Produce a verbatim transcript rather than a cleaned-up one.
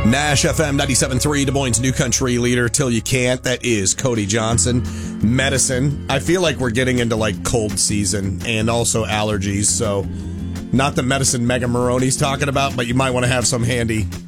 Nash F M ninety-seven point three, Des Moines' new country leader, Till You Can't. That is Cody Johnson. Medicine. I feel like we're getting into like cold season and also allergies, so not the medicine Mega Maroney's talking about, but you might want to have some handy